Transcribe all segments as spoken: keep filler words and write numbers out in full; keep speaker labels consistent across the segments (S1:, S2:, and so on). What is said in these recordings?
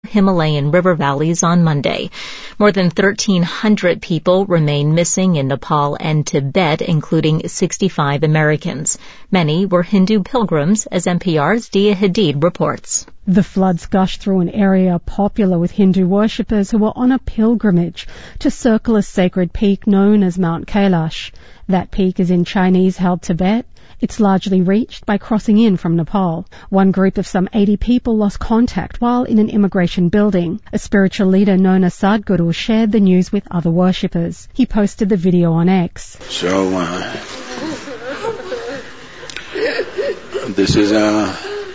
S1: Himalayan river valleys on Monday. More than thirteen hundred people remain missing in Nepal and Tibet, including sixty-five Americans. Many were Hindu pilgrims, as N P R's Dia Hadid reports.
S2: The floods gushed through an area popular with Hindu worshippers who were on a pilgrimage to circle a sacred peak known as Mount Kailash. That peak is in Chinese-held Tibet. It's largely reached by crossing in from Nepal. One group of some eighty people lost contact while in an immigration building. A spiritual leader known as Sadhguru shared the news with other worshippers. He posted the video on X.
S3: So, uh, this is a,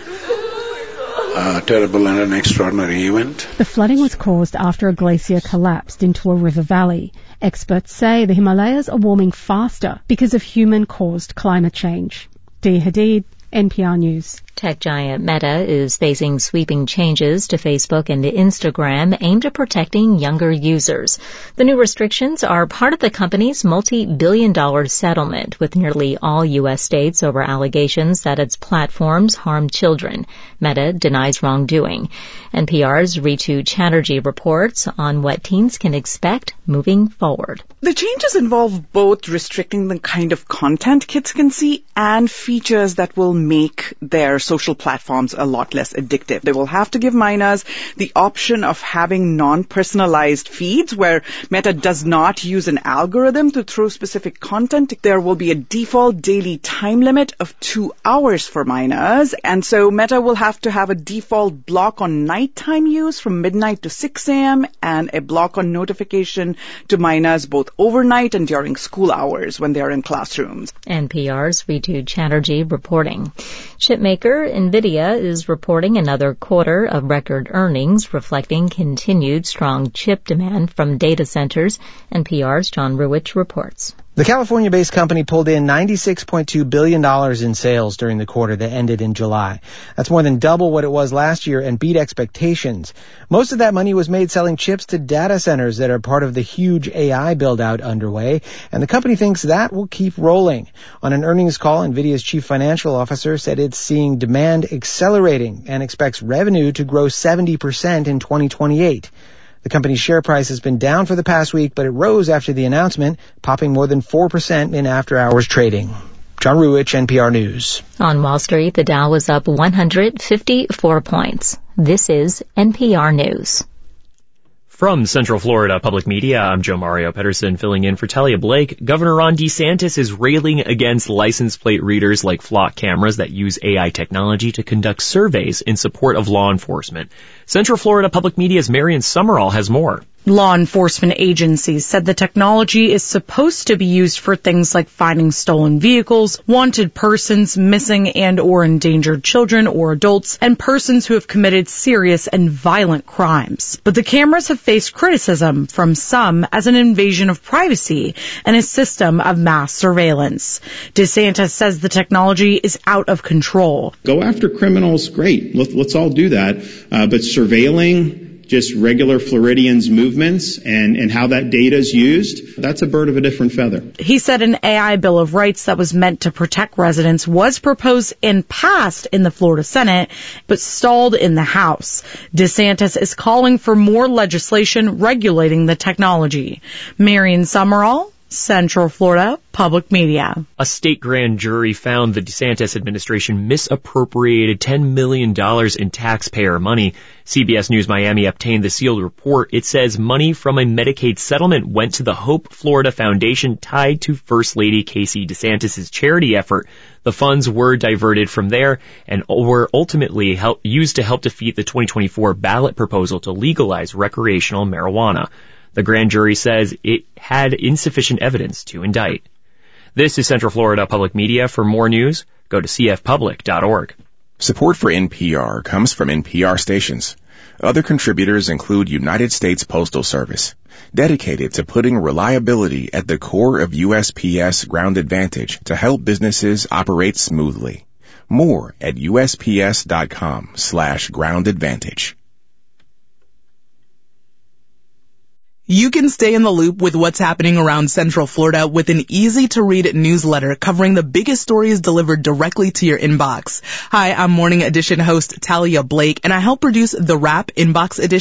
S3: a terrible and an extraordinary event.
S2: The flooding was caused after a glacier collapsed into a river valley. Experts say the Himalayas are warming faster because of human-caused climate change. Dia Hadid, N P R News.
S1: Tech giant Meta is facing sweeping changes to Facebook and Instagram aimed at protecting younger users. The new restrictions are part of the company's multi-billion dollar settlement with nearly all U S states over allegations that its platforms harm children. Meta denies wrongdoing. N P R's Ritu Chatterjee reports on what teens can expect moving forward.
S4: The changes involve both restricting the kind of content kids can see and features that will make their social platforms a lot less addictive. They will have to give minors the option of having non-personalized feeds where Meta does not use an algorithm to throw specific content. There will be a default daily time limit of two hours for minors. And so Meta will have to have a default block on nighttime use from midnight to six a.m. and a block on notification to minors both overnight and during school hours when they are in classrooms.
S1: N P R's Ritu Chatterjee reporting. Chipmaker NVIDIA is reporting another quarter of record earnings, reflecting continued strong chip demand from data centers. N P R's John Ruwitch reports.
S5: The California-based company pulled in ninety-six point two billion dollars in sales during the quarter that ended in July. That's more than double what it was last year and beat expectations. Most of that money was made selling chips to data centers that are part of the huge A I build-out underway, and the company thinks that will keep rolling. On an earnings call, NVIDIA's chief financial officer said it's seeing demand accelerating and expects revenue to grow seventy percent in twenty twenty-eight. The company's share price has been down for the past week, but it rose after the announcement, popping more than four percent in after-hours trading. John Ruwitch, N P R News.
S1: On Wall Street, the Dow was up one hundred fifty-four points. This is N P R News.
S6: From Central Florida Public Media, I'm Joe Mario Pedersen filling in for Talia Blake. Governor Ron DeSantis is railing against license plate readers like flock cameras that use A I technology to conduct surveys in support of law enforcement. Central Florida Public Media's Marion Summerall has more.
S7: Law enforcement agencies said the technology is supposed to be used for things like finding stolen vehicles, wanted persons, missing and or endangered children or adults, and persons who have committed serious and violent crimes. But the cameras have faced criticism from some as an invasion of privacy and a system of mass surveillance. DeSantis says the technology is out of control.
S8: Go after criminals, great. Let, let's all do that. Uh, but surveilling just regular Floridians' movements and, and how that data is used, that's a bird of a different feather.
S7: He said an A I Bill of Rights that was meant to protect residents was proposed and passed in the Florida Senate, but stalled in the House. DeSantis is calling for more legislation regulating the technology. Marion Summerall, Central Florida Public Media.
S6: A state grand jury found the DeSantis administration misappropriated ten million dollars in taxpayer money. C B S News Miami obtained the sealed report. It says money from a Medicaid settlement went to the Hope Florida Foundation tied to First Lady Casey DeSantis' charity effort. The funds were diverted from there and were ultimately help, used to help defeat the twenty twenty-four ballot proposal to legalize recreational marijuana. The grand jury says it had insufficient evidence to indict. This is Central Florida Public Media. For more news, go to c f public dot org.
S9: Support for N P R comes from N P R stations. Other contributors include United States Postal Service, dedicated to putting reliability at the core of U S P S Ground Advantage to help businesses operate smoothly. More at U S P S dot com slash ground advantage.
S10: You can stay in the loop with what's happening around Central Florida with an easy-to-read newsletter covering the biggest stories delivered directly to your inbox. Hi, I'm Morning Edition host Talia Blake, and I help produce the Wrap Inbox Edition.